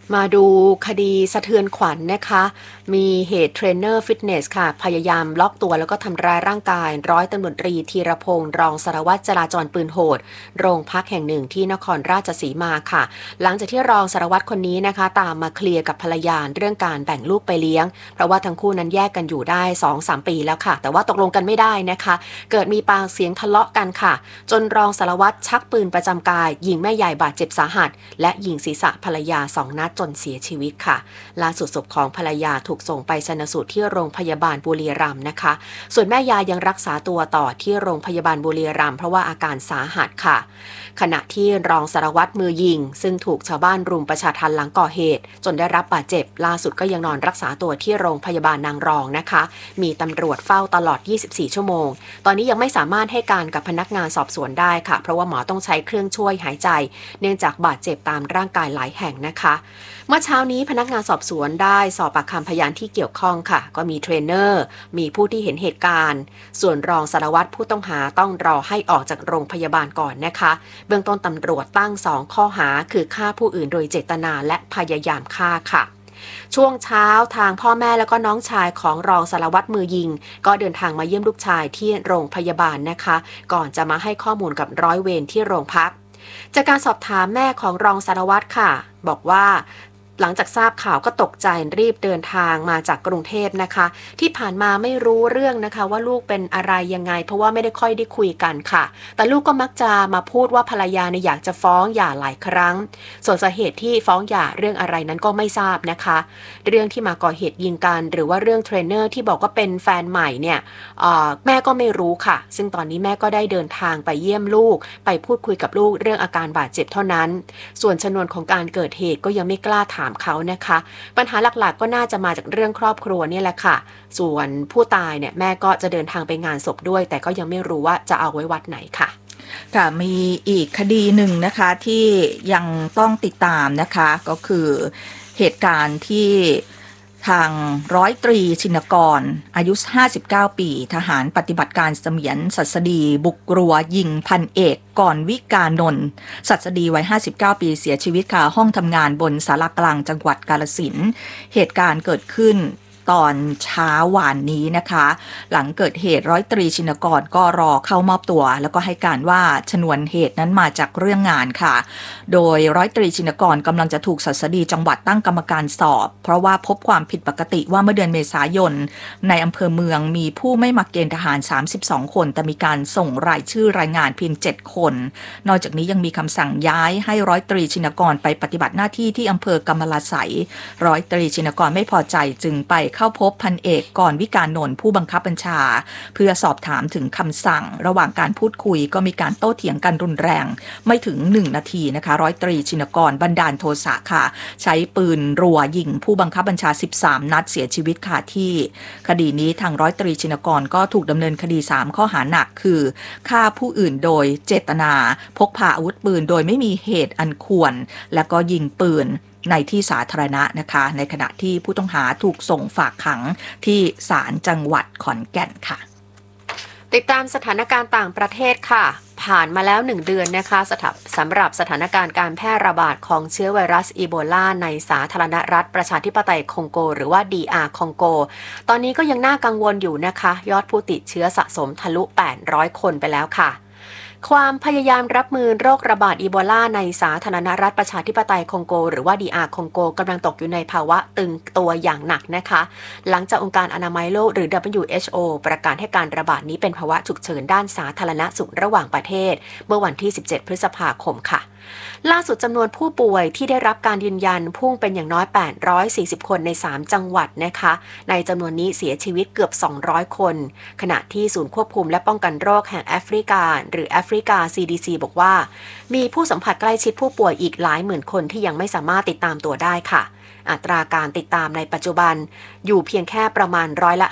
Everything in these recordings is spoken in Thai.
มาดูคดีสะเทือนขวัญนะคะมีเหตุเทรนเนอร์ฟิตเนสค่ะพยายามล็อกตัวแล้วก็ทำร้ายร่างกายร้อยตำรวจตรีธีรพงษ์รองสารวัตรจราจรปืนโหดโรงพักแห่งหนึ่งที่นครราชสีมาค่ะหลังจากที่รองสารวัตรคนนี้นะคะตามมาเคลียร์กับภรรยาเรื่องการแบ่งลูกไปเลี้ยงเพราะว่าทั้งคู่นั้นแยกกันอยู่ได้ 2-3 ปีแล้วค่ะแต่ว่าตกลงกันไม่ได้นะคะเกิดมีปากเสียงทะเลาะกันค่ะจนรองสารวัตรชักปืนประจำกายยิงแม่ยายบาดเจ็บสาหัสและยิงศีรษะภรรยา2 นัดจนเสียชีวิตค่ะล่าสุดศพของภรรยาถูกส่งไปชันสูตรที่โรงพยาบาลบุรีรัมย์นะคะส่วนแม่ยายยังรักษาตัวต่อที่โรงพยาบาลบุรีรัมย์เพราะว่าอาการสาหัสค่ะขณะที่รองสารวัตรมือยิงซึ่งถูกชาวบ้านรุมประชาทัณฑ์หลังก่อเหตุจนได้รับบาดเจ็บล่าสุดก็ยังนอนรักษาตัวที่โรงพยาบาลนางรองนะคะมีตำรวจเฝ้าตลอด 24 ชั่วโมงตอนนี้ยังไม่สามารถให้การกับพนักงานสอบสวนได้ค่ะเพราะว่าหมอต้องใช้เครื่องช่วยหายใจเนื่องจากบาดเจ็บตามร่างกายหลายแห่งนะคะเมื่อเช้านี้พนักงานสอบสวนได้สอบปากคำพยานที่เกี่ยวข้องค่ะก็มีเทรนเนอร์มีผู้ที่เห็นเหตุการณ์ส่วนรองสารวัตรผู้ต้องหาต้องรอให้ออกจากโรงพยาบาลก่อนนะคะเบื้องต้นตำรวจตั้ง2 ข้อหาคือฆ่าผู้อื่นโดยเจตนาและพยายามฆ่าค่ะช่วงเช้าทางพ่อแม่แล้วก็น้องชายของรองสารวัตรมือยิงก็เดินทางมาเยี่ยมลูกชายที่โรงพยาบาลนะคะก่อนจะมาให้ข้อมูลกับร้อยเวรที่โรงพักจากการสอบถามแม่ของรองสารวัตรค่ะบอกว่าหลังจากทราบข่าวก็ตกใจรีบเดินทางมาจากกรุงเทพนะคะที่ผ่านมาไม่รู้เรื่องนะคะว่าลูกเป็นอะไรยังไงเพราะว่าไม่ได้ค่อยได้คุยกันค่ะแต่ลูกก็มักจะมาพูดว่าภรรยาเนี่ยอยากจะฟ้องหย่าหลายครั้งส่วนสาเหตุที่ฟ้องหย่าเรื่องอะไรนั้นก็ไม่ทราบนะคะเรื่องที่มาก่อเหตุยิงกันหรือว่าเรื่องเทรนเนอร์ที่บอกว่าเป็นแฟนใหม่เนี่ยแม่ก็ไม่รู้ค่ะซึ่งตอนนี้แม่ก็ได้เดินทางไปเยี่ยมลูกไปพูดคุยกับลูกเรื่องอาการบาดเจ็บเท่านั้นส่วนชนวนของการเกิดเหตุก็ยังไม่กล้าถามเขานะคะปัญหาหลักๆก็น่าจะมาจากเรื่องครอบครัวนี่แหละค่ะส่วนผู้ตายเนี่ยแม่ก็จะเดินทางไปงานศพด้วยแต่ก็ยังไม่รู้ว่าจะเอาไว้วัดไหนค่ะค่ะมีอีกคดีหนึ่งนะคะที่ยังต้องติดตามนะคะก็คือเหตุการณ์ที่ทางร้อยตรีชินกรอายุ59 ปีทหารปฏิบัติการเสมียนศัสดีบุกรัวยิงพันเอกก่อนวิกานนท์ศัสดีวัย59 ปีเสียชีวิตค่ะห้องทำงานบนศาลากลางจังหวัดกาฬสินธุ์เหตุการณ์เกิดขึ้นตอนเช้าวานนี้นะคะหลังเกิดเหตุร้อยตรีชินกรก็รอเข้ามอบตัวแล้วก็ให้การว่าชนวนเหตุนั้นมาจากเรื่องงานค่ะโดยร้อยตรีชินกรกำลังจะถูกศัสดีจังหวัดตั้งกรรมการสอบเพราะว่าพบความผิดปกติว่าเมื่อเดือนเมษายนในอำเภอเมืองมีผู้ไม่มาเกณฑ์ทหาร32 คนแต่มีการส่งรายชื่อรายงานเพียง7 คนนอกจากนี้ยังมีคำสั่งย้ายให้ร้อยตรีชินกรไปปฏิบัติหน้าที่ที่อำเภอกำมะลาไสยร้อยตรีชินกรไม่พอใจจึงไปเข้าพบพันเอกก่อนวิกานนท์ผู้บังคับบัญชาเพื่อสอบถามถึงคำสั่งระหว่างการพูดคุยก็มีการโต้เถียงกันรุนแรงไม่ถึง1 นาทีนะคะร้อยตรีชินกรบันดาลโทสะค่ะใช้ปืนรัวยิงผู้บังคับบัญชา13 นัดเสียชีวิตค่ะที่คดีนี้ทางร้อยตรีชินกรก็ถูกดำเนินคดี3 ข้อหาหนักคือฆ่าผู้อื่นโดยเจตนาพกพาอาวุธปืนโดยไม่มีเหตุอันควรและก็ยิงปืนในที่สาธารณะนะคะในขณะที่ผู้ต้องหาถูกส่งฝากขังที่ศาลจังหวัดขอนแก่นค่ะติดตามสถานการณ์ต่างประเทศค่ะผ่านมาแล้ว1 เดือนนะคะสำหรับสถานการณ์การแพร่ระบาดของเชื้อไวรัสอีโบลาในสาธารณรัฐประชาธิปไตยคองโกหรือว่า DR คองโกตอนนี้ก็ยังน่ากังวลอยู่นะคะยอดผู้ติดเชื้อสะสมทะลุ800 คนไปแล้วค่ะความพยายามรับมือโรคระบาดอีโบลาในสาธารณรัฐประชาธิปไตยคองโกหรือว่า DR คองโกกำลังตกอยู่ในภาวะตึงตัวอย่างหนักนะคะหลังจากองค์การอนามัยโลกหรือ WHO ประกาศให้การระบาดนี้เป็นภาวะฉุกเฉินด้านสาธารณสุขระหว่างประเทศเมื่อวันที่17 พฤษภาคมค่ะล่าสุดจำนวนผู้ป่วยที่ได้รับการยืนยันพุ่งเป็นอย่างน้อย840 คนใน3 จังหวัดนะคะในจำนวนนี้เสียชีวิตเกือบ200 คนขณะที่ศูนย์ควบคุมและป้องกันโรคแห่งแอฟริกาหรือแอฟริกา CDC บอกว่ามีผู้สัมผัสใกล้ชิดผู้ป่วยอีกหลายหมื่นคนที่ยังไม่สามารถติดตามตัวได้ค่ะอัตราการติดตามในปัจจุบันอยู่เพียงแค่ประมาณ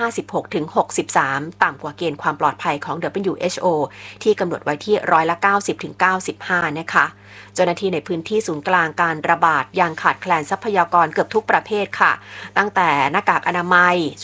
56 ถึง 63ต่ำกว่าเกณฑ์ความปลอดภัยของ WHO ที่กำหนดไว้ที่90 ถึง 95นะคะเจ้าหน้าที่ในพื้นที่ศูนย์กลางการระบาดยังขาดแคลนทรัพยากรเกือบทุกประเภทค่ะตั้งแต่หน้ากากอนามัยชุด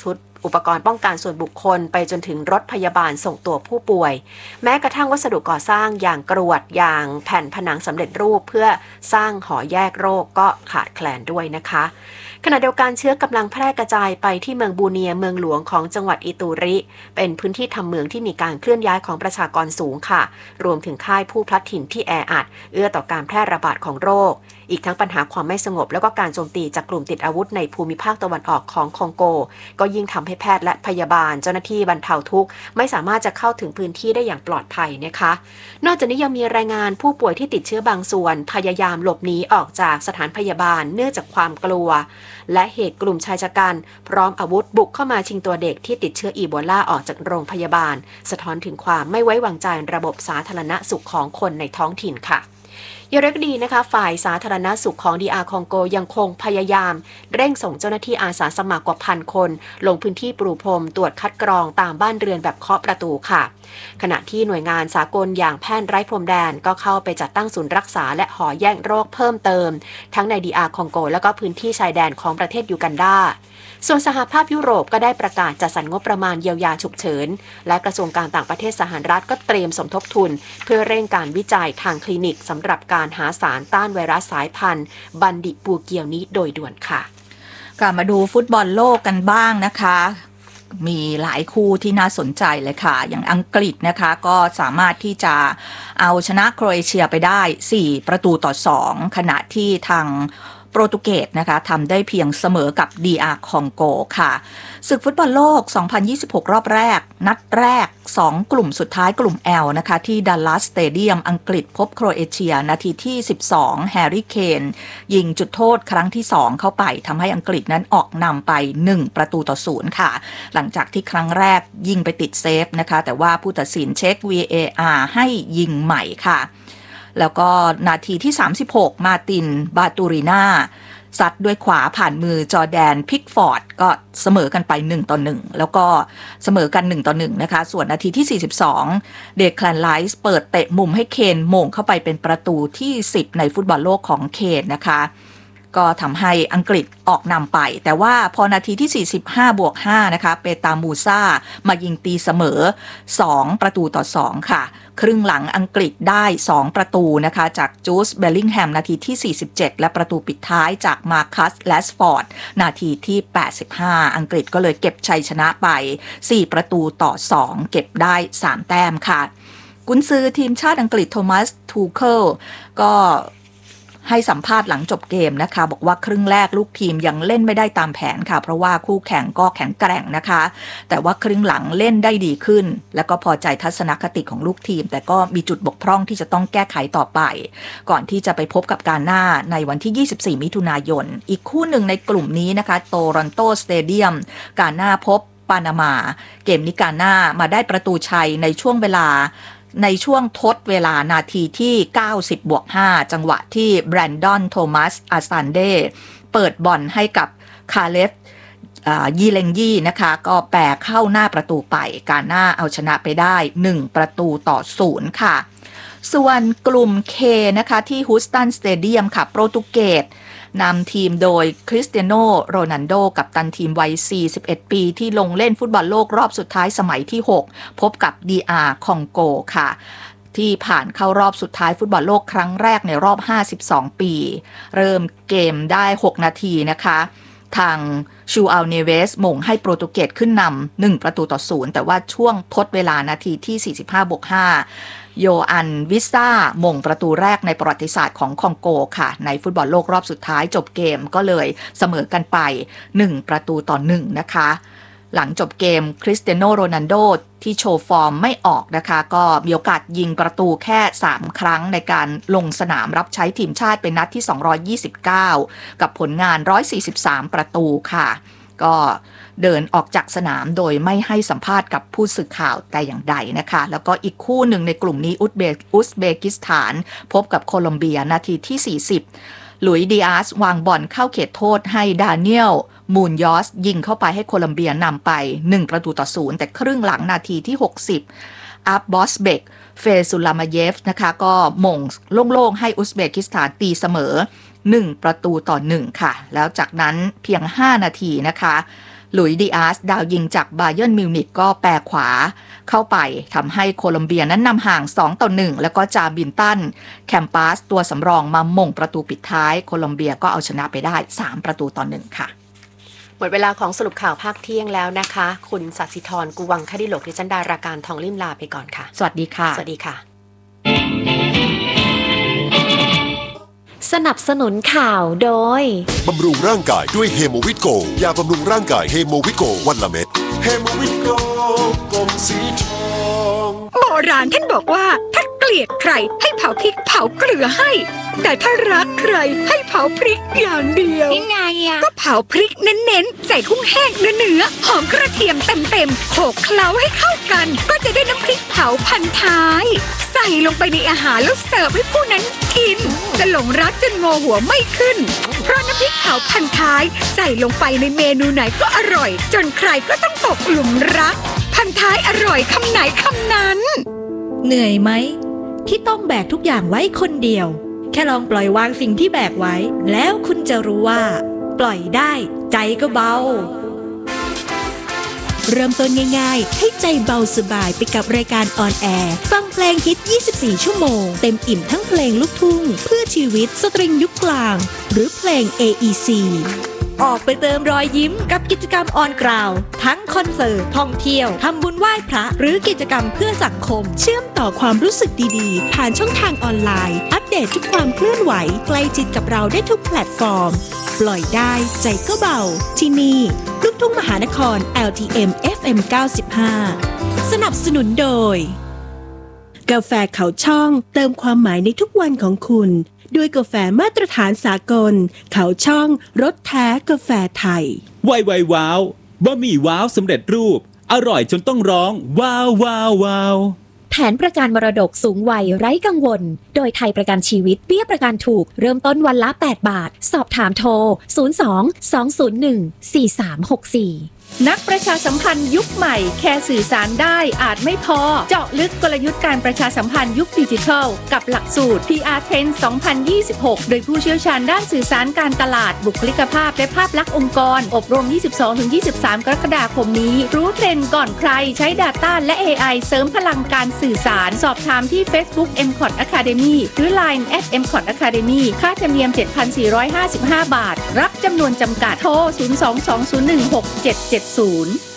อุปกรณ์ป้องกันส่วนบุคคลไปจนถึงรถพยาบาลส่งตัวผู้ป่วยแม้กระทั่งวัสดุก่อสร้างอย่างกรวดอย่างแผ่นผนังสำเร็จรูปเพื่อสร้างหอแยกโรคก็ขาดแคลนด้วยนะคะขณะเดียวกันเชื้อกำลังแพร่กระจายไปที่เมืองบูเนียเมืองหลวงของจังหวัดอิตูริเป็นพื้นที่ทำเมืองที่มีการเคลื่อนย้ายของประชากรสูงค่ะรวมถึงค่ายผู้พลัดถิ่นที่แออัดเอื้อต่อการแพร่ระบาดของโรคอีกทั้งปัญหาความไม่สงบแล้วก็การโจมตีจากกลุ่มติดอาวุธในภูมิภาคตะวันออกของคองโกก็ยิ่งทำให้แพทย์และพยาบาลเจ้าหน้าที่บรรเทาทุกข์ไม่สามารถจะเข้าถึงพื้นที่ได้อย่างปลอดภัยนะคะนอกจากนี้ยังมีรายงานผู้ป่วยที่ติดเชื้อบางส่วนพยายามหลบหนีออกจากสถานพยาบาลเนื่องจากความกลัวและเหตุกลุ่มชายชะกันพร้อมอาวุธบุกเข้ามาชิงตัวเด็กที่ติดเชื้ออีโบลาออกจากโรงพยาบาลสะท้อนถึงความไม่ไว้วางใจระบบสาธารณสุขของคนในท้องถิ่นค่ะอย่างไรก็ดีนะคะฝ่ายสาธารณสุขของ DR คองโกยังคงพยายามเร่งส่งเจ้าหน้าที่อาสาสมัครกว่า1,000 คนลงพื้นที่ปรูพรมตรวจคัดกรองตามบ้านเรือนแบบเคาะประตูค่ะขณะที่หน่วยงานสากลอย่างแพทย์ไร้พรมแดนก็เข้าไปจัดตั้งศูนย์รักษาและหอแยกโรคเพิ่มเติมทั้งใน DR คองโกและก็พื้นที่ชายแดนของประเทศยูกันดาส่วนสหภาพยุโรปก็ได้ประกาศจัดสรรงบประมาณเยียวยาฉุกเฉินและกระทรวงการต่างประเทศสหรัฐก็เตรียมสมทบทุนเพื่อเร่งการวิจัยทางคลินิกสำหรับการหาสารต้านไวรัสสายพันธุ์บันดิปูเกียวนี้โดยด่วนค่ะกลับมาดูฟุตบอลโลกกันบ้างนะคะมีหลายคู่ที่น่าสนใจเลยค่ะอย่างอังกฤษนะคะก็สามารถที่จะเอาชนะโครเอเชียไปได้4-2ขณะที่ทางโปรตุเกสนะคะทำได้เพียงเสมอกับ DR คองโกค่ะศึกฟุตบอลโลก 2026 รอบแรกนัดแรก2กลุ่มสุดท้ายกลุ่ม L นะคะที่ดัลลัสสเตเดียมอังกฤษพบโครเอเชียนาทีที่12แฮร์รี่เคนยิงจุดโทษครั้งที่2เข้าไปทำให้อังกฤษนั้นออกนำไป1-0ค่ะหลังจากที่ครั้งแรกยิงไปติดเซฟนะคะแต่ว่าผู้ตัดสินเช็ค VAR ให้ยิงใหม่ค่ะแล้วก็นาทีที่36มาตินบาตูริน่าซัดด้วยขวาผ่านมือจอร์แดนพิกฟอร์ดก็เสมอกันไป1-1แล้วก็เสมอกัน1-1นะคะส่วนนาทีที่42เดคแลนไลส์เปิดเตะมุมให้เคนโมงเข้าไปเป็นประตูที่10ในฟุตบอลโลกของเคนนะคะก็ทำให้อังกฤษออกนำไปแต่ว่าพอนาทีที่45+5นะคะเปตามูซ่ามายิงตีเสมอ2-2ค่ะครึ่งหลังอังกฤษได้2ประตูนะคะจากจูสเบลลิงแฮมนาทีที่47และประตูปิดท้ายจากมาร์คัสแรชฟอร์ดนาทีที่85อังกฤษก็เลยเก็บชัยชนะไป4-2เก็บได้3แต้มค่ะกุนซือทีมชาติอังกฤษโทมัสทูเคิลก็ให้สัมภาษณ์หลังจบเกมนะคะบอกว่าครึ่งแรกลูกทีมยังเล่นไม่ได้ตามแผนค่ะเพราะว่าคู่แข่งก็แข็งแกร่งนะคะแต่ว่าครึ่งหลังเล่นได้ดีขึ้นแล้วก็พอใจทัศนคติของลูกทีมแต่ก็มีจุดบกพร่องที่จะต้องแก้ไขต่อไปก่อนที่จะไปพบกับกาน่าในวันที่24มิถุนายนอีกคู่หนึ่งในกลุ่มนี้นะคะโตรอนโตสเตเดียมกาน่าพบปานามาเกมนี้กาน่ามาได้ประตูชัยในช่วงทดเวลานาทีที่90+5จังหวะที่แบรนดอนโทมัสอาซันเดเปิดบอลให้กับคาเลฟยีเลงยี่นะคะก็แปรเข้าหน้าประตูไปกาน่าเอาชนะไปได้1-0ค่ะส่วนกลุ่ม K นะคะที่ฮูสตันสเตเดียมค่ะโปรตุเกสนำทีมโดยคริสเตียโนโรนัลโดกัปตันทีมวัย41ปีที่ลงเล่นฟุตบอลโลกรอบสุดท้ายสมัยที่6พบกับ DR คองโกค่ะที่ผ่านเข้ารอบสุดท้ายฟุตบอลโลกครั้งแรกในรอบ52ปีเริ่มเกมได้6นาทีนะคะทางชูอัลเนเวสหม่งให้โปรตุเกสขึ้นนำ1-0แต่ว่าช่วงทดเวลานาทีที่45+5โยอันวิซ่าหม่งประตูแรกในประวัติศาสตร์ของคองโกค่ะในฟุตบอลโลกรอบสุดท้ายจบเกมก็เลยเสมอกันไป1-1นะคะหลังจบเกมคริสเตียโนโรนัลโดที่โชว์ฟอร์มไม่ออกนะคะก็มีโอกาสยิงประตูแค่3ครั้งในการลงสนามรับใช้ทีมชาติเป็นนัดที่229กับผลงาน143ประตูค่ะก็เดินออกจากสนามโดยไม่ให้สัมภาษณ์กับผู้สื่อข่าวแต่อย่างใดนะคะแล้วก็อีกคู่หนึ่งในกลุ่มนี้อุซเบกิสถานพบกับโคลอมเบียนาทีที่40หลุยส์ดิอาสวางบอลเข้าเขตโทษให้ดาเนียลมูนยอสยิงเข้าไปให้โคลอมเบียนำไป1-0แต่ครึ่งหลังนาทีที่60อับบอสเบกเฟซุลามาเยฟนะคะก็หม่งโล่งๆให้อุซเบกิสถานตีเสมอ1-1ค่ะแล้วจากนั้นเพียง5นาทีนะคะหลุยส์ดิอาสดาวยิงจากบาเยิร์นมิวนิกก็แปรขวาเข้าไปทำให้โคลอมเบียนั้นนำห่าง2-1แล้วก็จาบินตันแคมปัสตัวสำรองมาหม่งประตูปิดท้ายโคลอมเบียก็เอาชนะไปได้3-1ค่ะหมดเวลาของสรุปข่าวภาคเที่ยงแล้วนะคะคุณศักดิ์สิทรกุวังคดิโลกดิฉันดาราการทองลิ่มลาไปก่อนค่ะสวัสดีค่ะสวัสดีค่ะสนับสนุนข่าวโดยบำรุงร่างกายด้วยเฮโมวิตโกยาบำรุงร่างกายเฮโมวิตโกวันละเม็ดเฮโมวิตโกกลมสีทองโบราณท่านบอกว่าถ้าเกลียดใครให้เผาพริกเผาเกลือให้แต่ถ้ารักใครให้เผาพริกอย่างเดียวยังไงอ่ะก็เผาพริกเน้นๆใส่กุ้งแห้งเนื้อหอมกระเทียมเต็มๆโขลกเคล้าให้เข้ากันก็จะได้น้ำพริกเผาพันท้ายใส่ลงไปในอาหารแล้วเสิร์ฟให้ผู้นั้นกินจะหลงรักจนงอหัวไม่ขึ้นเพราะน้ำพริกเผาพันท้ายใส่ลงไปในเมนูไหนก็อร่อยจนใครก็ต้องตกหลุมรักพันท้ายอร่อยคำไหนคำนั้นเหนื่อยไหมที่ต้องแบกทุกอย่างไว้คนเดียวแค่ลองปล่อยวางสิ่งที่แบกไว้แล้วคุณจะรู้ว่าปล่อยได้ใจก็เบาเริ่มต้นง่ายๆให้ใจเบาสบายไปกับรายการออนแอร์ฟังเพลงฮิต24ชั่วโมงเต็มอิ่มทั้งเพลงลูกทุ่งเพื่อชีวิตสตริงยุคกลางหรือเพลง AEC ออกไปเติมรอยยิ้มกับกิจกรรมออนกราวทั้งคอนเสิร์ตท่องเที่ยวทำบุญไหว้พระหรือกิจกรรมเพื่อสังคมเชื่อมต่อความรู้สึกดีๆผ่านช่องทางออนไลน์อัปเดตทุกความเคลื่อนไหวใกล้ชิดกับเราได้ทุกแพลตฟอร์มปล่อยได้ใจก็เบาที่นี่ลูกทุ่งมหานคร LTM FM 95สนับสนุนโดยกาแฟเขาช่องเติมความหมายในทุกวันของคุณด้วยกาแฟมาตรฐานสากลเขาช่องรสแท้กาแฟไทยไวว้าวบะหมี่ว้าวสำเร็จรูปอร่อยจนต้องร้องว้าวว้าวว้าวแผนประกันมรดกสูงวัยไร้กังวลโดยไทยประกันชีวิตเบี้ยประกันถูกเริ่มต้นวันละ8 บาทสอบถามโทร02-201-4364 นักประชาสัมพันธ์ยุคใหม่แค่สื่อสารได้อาจไม่พอเจาะลึกกลยุทธ์การประชาสัมพันธ์ยุคดิจิทัลกับหลักสูตร PR Trend 2026 โดยผู้เชี่ยวชาญด้านสื่อสารการตลาดบุคลิกภาพและภาพลักษณ์องค์กรอบรม 22-23 กรกฎาคมนี้รู้เทรนด์ก่อนใครใช้ Data และ AI เสริมพลังการสื่อสารสอบถามที่ Facebook MCOT Academy หรือ Line @MCOT Academy ค่าธรรมเนียม 7,455 บาทรับจำนวนจำกัดโทร 02-201-6770